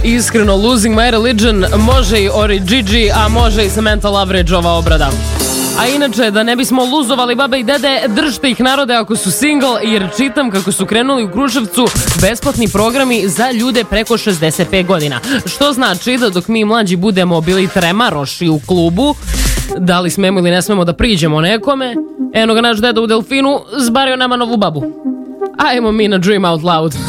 Iskreno, Losing My Religion može i Ori Gigi, a može i Samantha Loveridge ova obrada. A inače, da ne bismo luzovali babe i dede, držite ih narode ako su single, jer čitam kako su krenuli u Kruševcu besplatni programi za ljude preko 65 godina. Što znači da dok mi mlađi budemo bili tremaroši u klubu, da li smemo ili ne smemo da priđemo nekome, eno ga naš deda u Delfinu zbario nama novu babu. Ajmo mi na Dream Out Loud.